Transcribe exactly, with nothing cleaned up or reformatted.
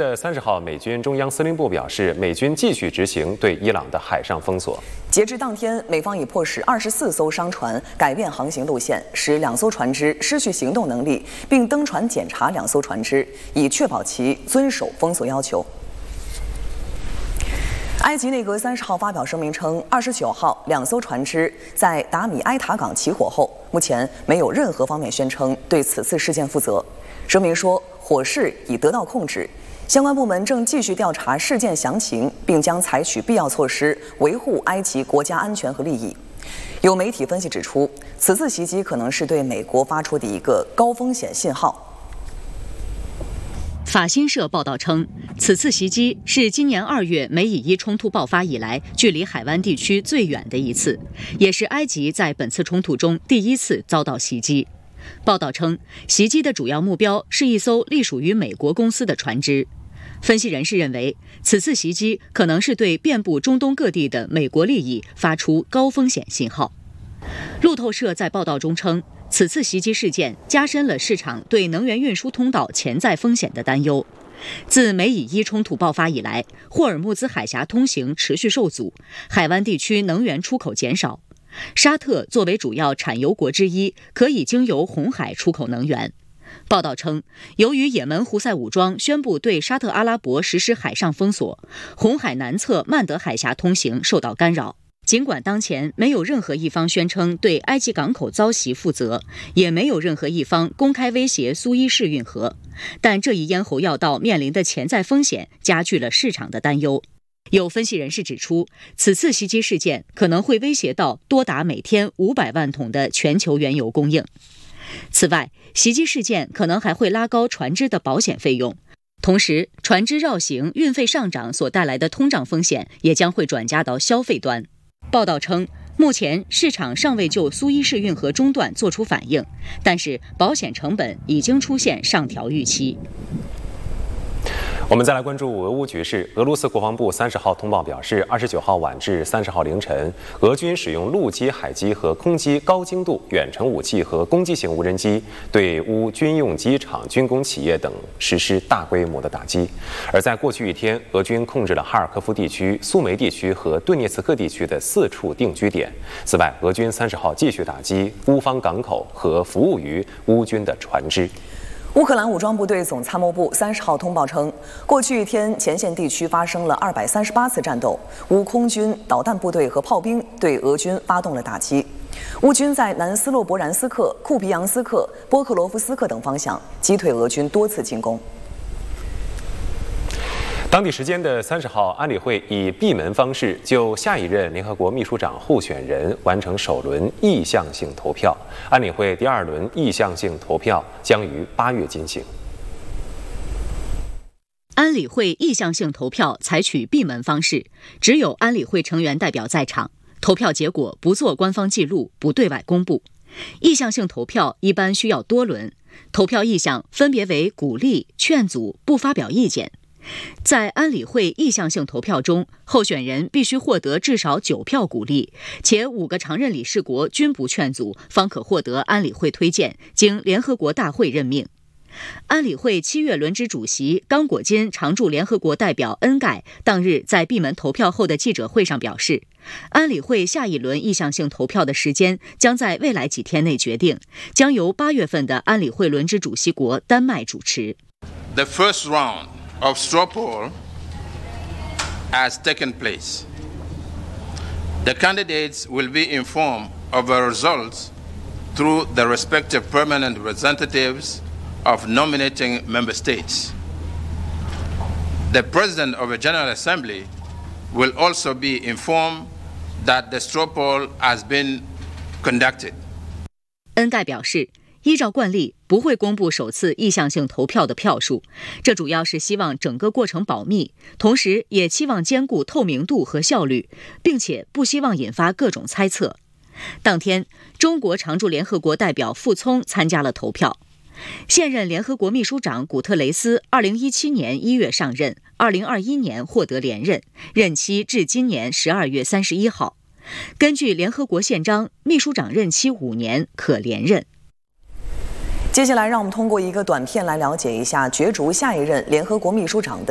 的三十号，美军中央司令部表示，美军继续执行对伊朗的海上封锁。 截至当天，美方已迫使二十四艘商船改变航行路线，使两艘船只失去行动能力，并登船检查两艘船只，以确保其遵守封锁要求。埃及内阁三十号发表声明称，二十九号两艘船只在达米埃塔港起火后，目前没有任何方面宣称对此次事件负责。声明说，火势已得到控制，相关部门正继续调查事件详情，并将采取必要措施维护埃及国家安全和利益。有媒体分析指出，此次袭击可能是对美国发出的一个高风险信号。 法新社报道称，此次袭击是今年二月美以伊冲突爆发以来距离海湾地区最远的一次，也是埃及在本次冲突中第一次遭到袭击。报道称，袭击的主要目标是一艘隶属于美国公司的船只。分析人士认为，此次袭击可能是对遍布中东各地的美国利益发出高风险信号。路透社在报道中称，此次袭击事件加深了市场对能源运输通道潜在风险的担忧。自美以伊冲突爆发以来，霍尔木兹海峡通行持续受阻，海湾地区能源出口减少。沙特作为主要产油国之一，可以经由红海出口能源。报道称，由于也门胡塞武装宣布对沙特阿拉伯实施海上封锁，红海南侧曼德海峡通行受到干扰。尽管当前没有任何一方宣称对埃及港口遭袭负责，也没有任何一方公开威胁苏伊士运河，但这一咽喉要道面临的潜在风险加剧了市场的担忧。有分析人士指出，此次袭击事件可能会威胁到多达每天五百万桶的全球原油供应。此外，袭击事件可能还会拉高船只的保险费用，同时船只绕行运费上涨所带来的通胀风险也将会转嫁到消费端。报道称，目前市场尚未就苏伊士运河中断做出反应，但是保险成本已经出现上调预期。 我们再来关注俄乌局势。俄罗斯国防部三十号通报表示，二十九号晚至三十号凌晨，俄军使用陆基、海基和空基高精度远程武器和攻击型无人机，对乌军用机场、军工企业等实施大规模的打击。而在过去一天，俄军控制了哈尔科夫地区、苏梅地区和顿涅茨克地区的四处定居点。此外，俄军三十号继续打击乌方港口和服务于乌军的船只。 乌克兰武装部队总参谋部三十号通报称，过去一天前线地区发生了二百三十八次战斗，乌空军、导弹部队和炮兵对俄军发动了打击。乌军在南斯洛伯然斯克、库皮扬斯克、波克罗夫斯克等方向击退俄军多次进攻。 当地时间的三十号，安理会以闭门方式就下一任联合国秘书长候选人完成首轮意向性投票。安理会第二轮意向性投票将于八月进行。 安理会意向性投票采取闭门方式，只有安理会成员代表在场，投票结果不做官方记录，不对外公布。意向性投票一般需要多轮，投票意向分别为鼓励、劝阻、不发表意见。在安理会意向性投票中，候选人必须获得至少九票鼓励，且五个常任理事国均不劝阻，方可获得安理会推荐，经联合国大会任命。安理会七月轮值主席刚果金常驻联合国代表恩盖当日在闭门投票后的记者会上表示，安理会下一轮意向性投票的时间将在未来几天内决定，将由八月份的安理会轮值主席国丹麦主持。 The first round of straw poll has taken place. The candidates will be informed of the results through the respective permanent representatives of nominating member states. The President of the General Assembly will also be informed that the straw poll has been conducted. 恩盖表示，依照惯例，不会公布首次意向性投票的票数，这主要是希望整个过程保密，同时也期望兼顾透明度和效率，并且不希望引发各种猜测。当天，中国常驻联合国代表傅聪参加了投票。现任联合国秘书长古特雷斯二零一七年一月上任，二零二一年获得连任，任期至今年十二月三十一号。根据联合国宪章，秘书长任期五年，可连任。 接下来，让我们通过一个短片来了解一下角逐下一任联合国秘书长的